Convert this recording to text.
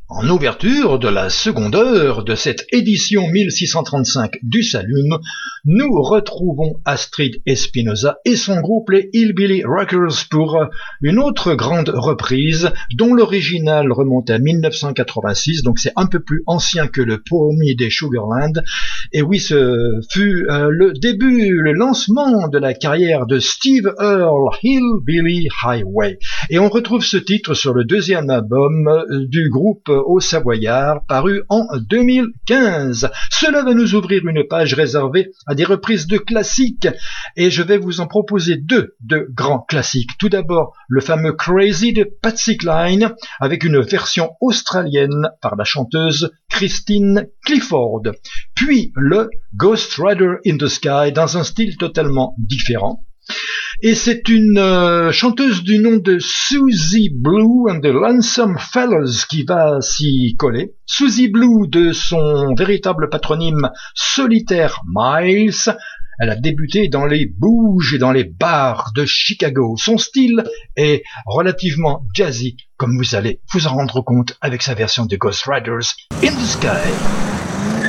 En ouverture de la seconde heure de cette édition 1635 du Saloon, nous retrouvons Astrid Espinosa et son groupe les Hillbilly Rockers pour une autre grande reprise dont l'original remonte à 1986, donc c'est un peu plus ancien que le premier des Sugarland. Et oui, ce fut le début, le lancement de la carrière de Steve Earle, Hillbilly Highway. Et on retrouve ce titre sur le deuxième album du groupe au Savoyard, paru en 2015. Cela va nous ouvrir une page réservée à des reprises de classiques, et je vais vous en proposer deux de grands classiques. Tout d'abord, le fameux Crazy de Patsy Cline, avec une version australienne par la chanteuse Christine Clifford. Puis le Ghost Rider in the Sky, dans un style totalement différent. Et c'est une chanteuse du nom de Susie Blue and the Lonesome Fellas qui va s'y coller. Susie Blue, de son véritable patronyme Solitaire Miles. Elle a débuté dans les bouges et dans les bars de Chicago. Son style est relativement jazzy, comme vous allez vous en rendre compte avec sa version de Ghost Riders in the Sky.